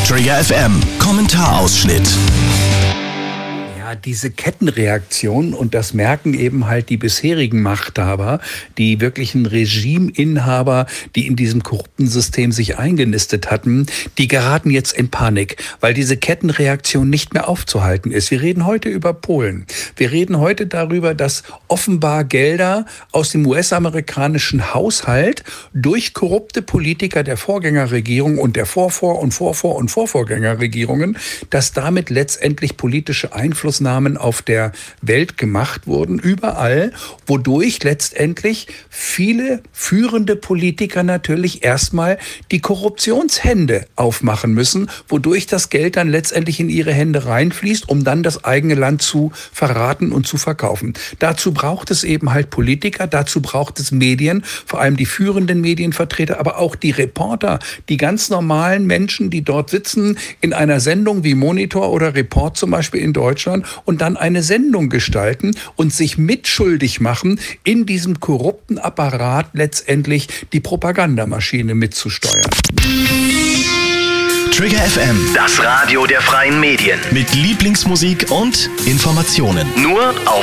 Trigger FM Kommentarausschnitt. Ja, diese Kettenreaktion, und das merken eben halt die bisherigen Machthaber, die wirklichen Regimeinhaber, die in diesem korrupten System sich eingenistet hatten, die geraten jetzt in Panik, weil diese Kettenreaktion nicht mehr aufzuhalten ist. Wir reden heute über Polen. Wir reden heute darüber, dass offenbar Gelder aus dem US-amerikanischen Haushalt durch korrupte Politiker der Vorgängerregierung und der Vorvorgängerregierungen, dass damit letztendlich politische Einflussnahmen auf der Welt gemacht wurden, überall, wodurch letztendlich viele führende Politiker natürlich erstmal die Korruptionshände aufmachen müssen, wodurch das Geld dann letztendlich in ihre Hände reinfließt, um dann das eigene Land zu verraten und zu verkaufen. Dazu braucht es eben halt Politiker, dazu braucht es Medien, vor allem die führenden Medienvertreter, aber auch die Reporter, die ganz normalen Menschen, die dort sitzen in einer Sendung wie Monitor oder Report zum Beispiel in Deutschland und dann eine Sendung gestalten und sich mitschuldig machen, in diesem korrupten Apparat letztendlich die Propagandamaschine mitzusteuern. Trigger FM, Das Radio der freien Medien. mit Lieblingsmusik und Informationen. Nur auf